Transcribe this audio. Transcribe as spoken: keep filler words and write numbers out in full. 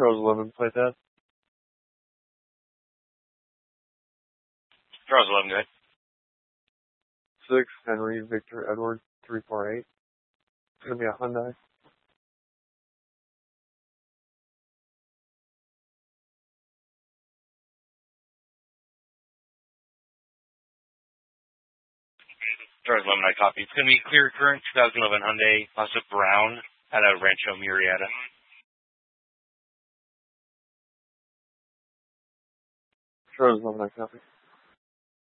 Charles eleven, play that. Charles eleven, good. six, Henry, Victor, Edward, three four eight. It's going to be a Hyundai. Charles eleven, I copy. It's going to be clear current twenty eleven Hyundai Casa Brown at a Rancho Murrieta. Charles eleven, I copy.